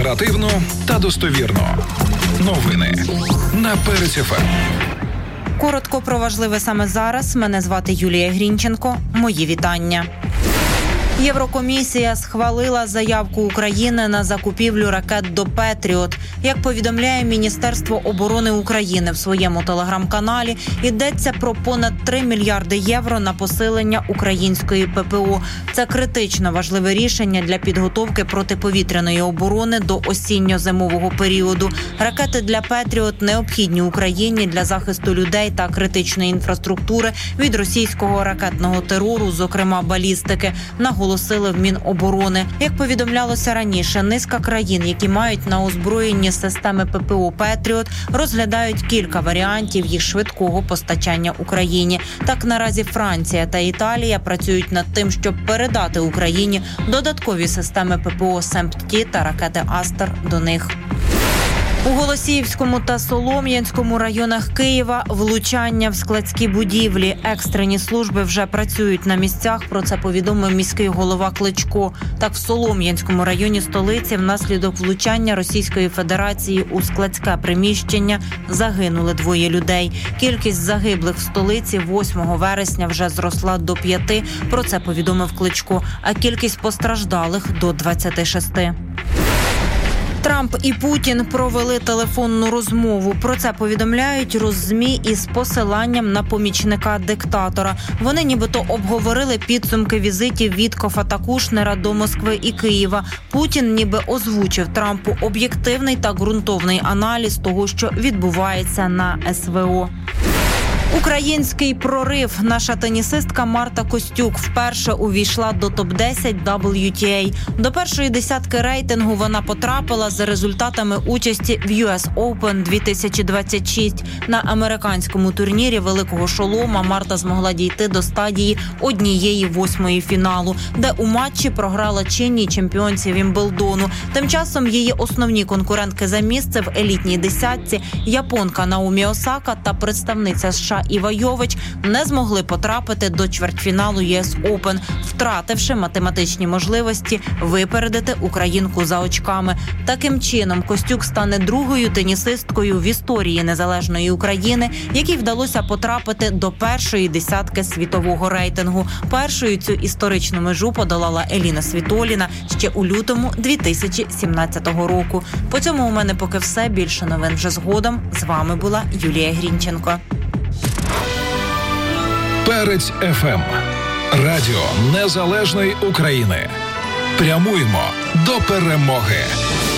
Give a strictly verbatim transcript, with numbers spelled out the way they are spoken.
Оперативно та достовірно. Новини на Перець еф ем. Коротко про важливе саме зараз. Мене звати Юлія Грінченко. Мої вітання. Єврокомісія схвалила заявку України на закупівлю ракет до «Петріот». Як повідомляє Міністерство оборони України в своєму телеграм-каналі, йдеться про понад три мільярди євро на посилення української пе пе о. Це критично важливе рішення для підготовки протиповітряної оборони до осінньо-зимового періоду. Ракети для «Петріот» необхідні Україні для захисту людей та критичної інфраструктури від російського ракетного терору, зокрема балістики, наголосили в Міноборони. Як повідомлялося раніше, низка країн, які мають на озброєнні системи пе пе о «Петріот», розглядають кілька варіантів їх швидкого постачання Україні. Так, наразі Франція та Італія працюють над тим, щоб передати Україні додаткові системи пе пе о «Семпті» та ракети «Астер» до них. У Голосіївському та Солом'янському районах Києва влучання в складські будівлі. Екстрені служби вже працюють на місцях, про це повідомив міський голова Кличко. Так, в Солом'янському районі столиці внаслідок влучання Російської Федерації у складське приміщення загинули двоє людей. Кількість загиблих в столиці восьмого вересня вже зросла до п'яти, про це повідомив Кличко, а кількість постраждалих – до двадцяти шести. Трамп і Путін провели телефонну розмову. Про це повідомляють Роззмі із посиланням на помічника диктатора. Вони нібито обговорили підсумки візитів Віткофа та Кушнера до Москви і Києва. Путін ніби озвучив Трампу об'єктивний та ґрунтовний аналіз того, що відбувається на ес ве о. Український прорив. Наша тенісистка Марта Костюк вперше увійшла до топ десять дабл ю ті ей. До першої десятки рейтингу вона потрапила за результатами участі в ю ес Open дві тисячі двадцять шість. На американському турнірі Великого Шолома Марта змогла дійти до стадії однієї восьмої фіналу, де у матчі програла чинній чемпіонці Вімблдону. Тим часом її основні конкурентки за місце в елітній десятці – японка Наомі Осака та представниця США Іва Йович не змогли потрапити до чвертьфіналу ю ес Open, втративши математичні можливості випередити українку за очками. Таким чином, Костюк стане другою тенісисткою в історії незалежної України, якій вдалося потрапити до першої десятки світового рейтингу. Першою цю історичну межу подолала Еліна Світоліна ще у лютому дві тисячі сімнадцятого року. По цьому у мене поки все. Більше новин вже згодом. З вами була Юлія Грінченко. Перець еф ем. Радіо Незалежної України. Прямуємо до перемоги.